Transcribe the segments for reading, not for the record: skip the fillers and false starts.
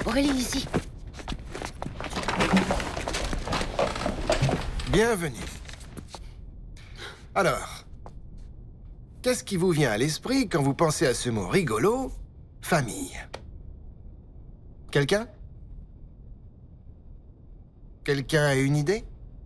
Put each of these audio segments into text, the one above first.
Aurélie, ici. Bienvenue. Alors, qu'est-ce qui vous vient à l'esprit quand vous pensez à ce mot rigolo, famille? Quelqu'un? Quelqu'un a une idée?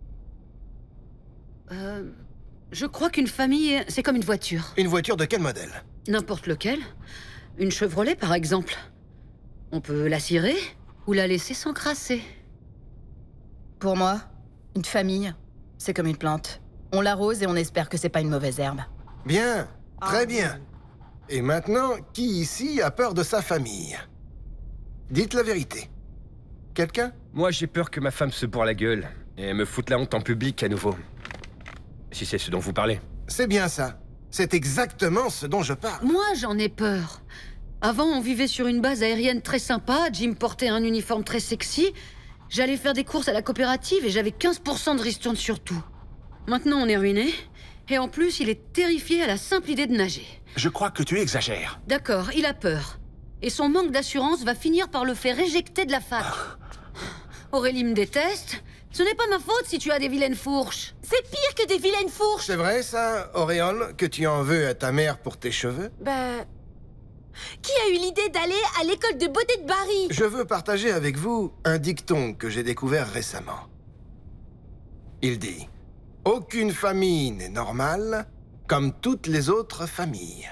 Je crois qu'une famille, c'est comme une voiture. Une voiture de quel modèle? N'importe lequel. Une Chevrolet, par exemple. On peut la cirer ou la laisser s'encrasser. Pour moi, une famille, c'est comme une plante. On l'arrose et on espère que c'est pas une mauvaise herbe. Bien, très bien. Et maintenant, qui ici a peur de sa famille? Dites la vérité. Quelqu'un? Moi, j'ai peur que ma femme se bourre la gueule et me foute la honte en public à nouveau. Si c'est ce dont vous parlez. C'est bien ça. C'est exactement ce dont je parle. Moi, j'en ai peur. Avant, on vivait sur une base aérienne très sympa, Jim portait un uniforme très sexy, j'allais faire des courses à la coopérative et j'avais 15% de ristourne sur tout. Maintenant, on est ruiné, et en plus, il est terrifié à la simple idée de nager. Je crois que tu exagères. D'accord, il a peur. Et son manque d'assurance va finir par le faire éjecter de la fac. Aurélie me déteste. Ce n'est pas ma faute si tu as des vilaines fourches. C'est pire que des vilaines fourches. C'est vrai, ça, Auréole, que tu en veux à ta mère pour tes cheveux? Bah... Qui a eu l'idée d'aller à l'école de beauté de Barry? Je veux partager avec vous un dicton que j'ai découvert récemment. Il dit « Aucune famille n'est normale comme toutes les autres familles.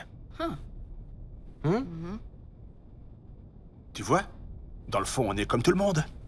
Tu vois? Dans le fond, on est comme tout le monde.